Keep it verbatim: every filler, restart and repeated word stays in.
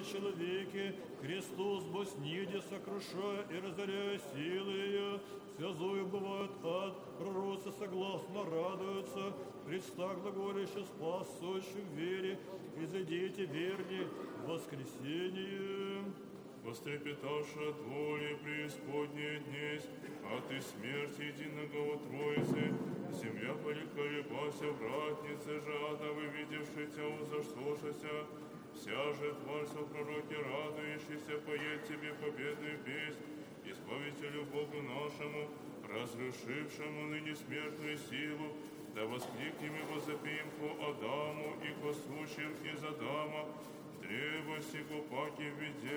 человеке, Христос босниде сокрушая и разоряя силы ее, связую бывают ад, пророцы согласно радуются, Христа глаголище спас сущу в вере, изойдите верни в воскресение. Вострепетавши от воли преисподней днесь, а ты смерти единого у Троицы, земля поколебася, вратницы же ада, вывидевши тебя, узашлошася, вся же тварь со пророки радующийся, поет тебе победную песнь, Избавителю Богу нашему, разрушившему ныне смертную силу, да воскликнем и возопим по Адаму и по сущим из Адама, древо сего паки в виде